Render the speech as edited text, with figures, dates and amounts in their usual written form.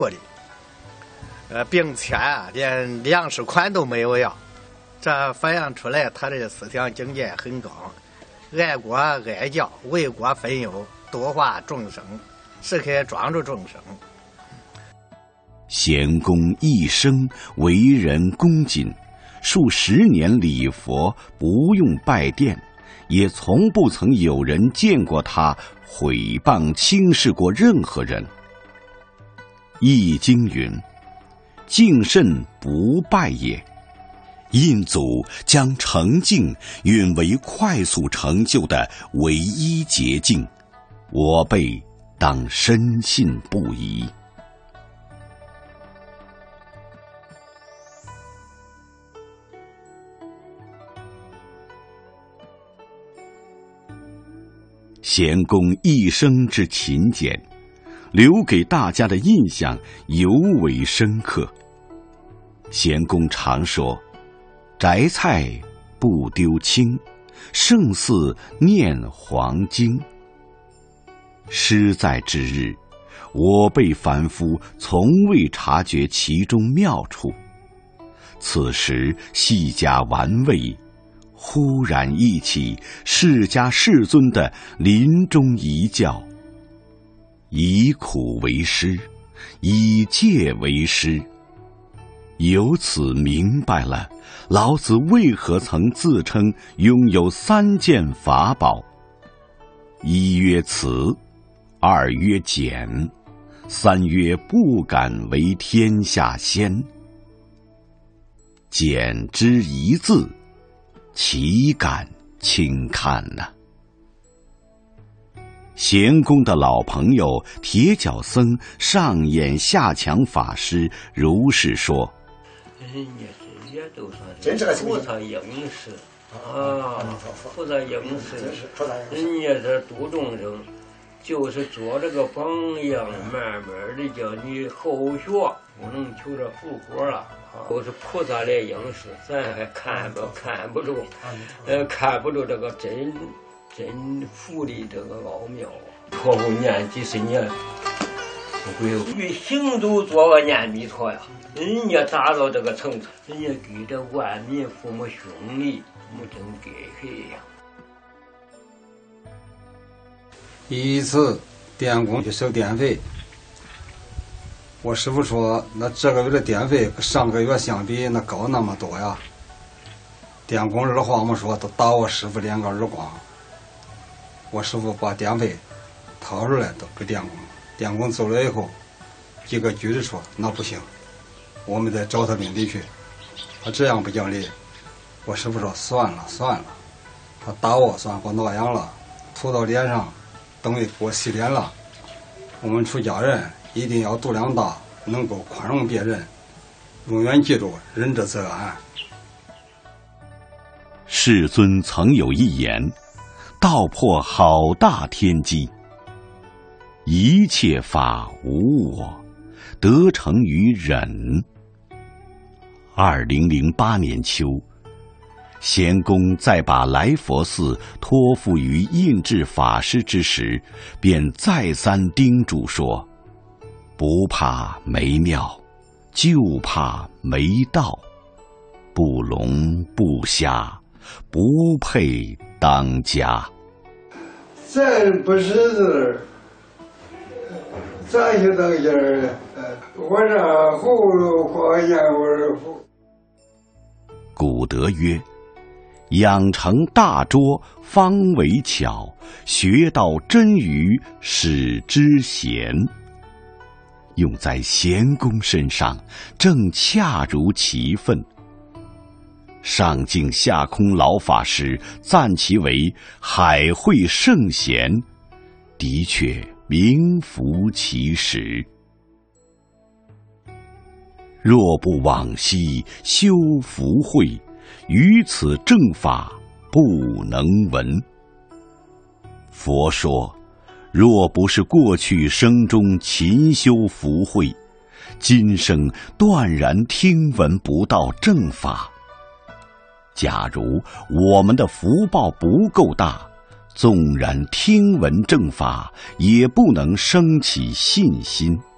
并且连粮食款都没有要，这反映出来他的思想境界很高，爱国爱教，为国分忧，度化众生，时刻庄助众生。 贤公一生为人恭谨，数十年礼佛，不用拜殿，也从不曾有人见过他毁谤轻视过任何人。易经云：敬慎不败也。印祖将成敬允为快速成就的唯一捷径，我辈当深信不疑。贤公一生之勤俭，留给大家的印象尤为深刻。贤公常说：摘菜不丢青，胜似念黄经。诗在之日，我辈凡夫从未察觉其中妙处，此时细加玩味，忽然忆起释迦世尊的临终遗教：以苦为师，以戒为师。由此明白了老子为何曾自称拥有3件法宝：一曰慈，二曰俭，三曰不敢为天下先。俭之一字，岂敢轻看呢？贤公的老朋友铁脚僧上演下强法师如是说： 人家这些都算是菩萨应时啊，菩萨应时，人家这度众生，就是做这个榜样，慢慢的叫你后学，不能求着复活了。都是菩萨来应时，咱还看不住，看不住这个真佛的这个奥妙。托付念几十年，不会与行走做个念弥陀呀。人家达到这个层次，人家给这万民父母兄弟，没真给谁呀。 一次电工去收电费，我师傅说，那这个月的电费跟上个月相比，那高那么多呀。电工二话没说，都打我师傅2个耳光。我师傅把电费掏出来都给电工，电工走了以后，几个局的说那不行，我们得找他领地去，他这样不讲理。我师傅说算了，他打我算给我挠痒了，涂到脸上，等于给我洗脸了。我们出家人一定要度量大，能够宽容别人，永远记住仁者则安。 世尊曾有一言，道破好大天机：一切法无我，得成于忍。2008年秋，贤公在把来佛寺托付于印智法师之时，便再三叮嘱说：不怕没庙，就怕没道，不聋不瞎，不配当家。 咱不识字，咋去当家呢？我这葫芦花烟味福。 古德曰：养成大拙，方为巧；学到真愚，使之贤。用在贤公身上，正恰如其分。上敬下空老法师赞其为海会圣贤，的确名副其实。若不往昔修福慧，于此正法不能闻。佛说，若不是过去生中勤修福慧，今生断然听闻不到正法。假如我们的福报不够大，纵然听闻正法，也不能生起信心。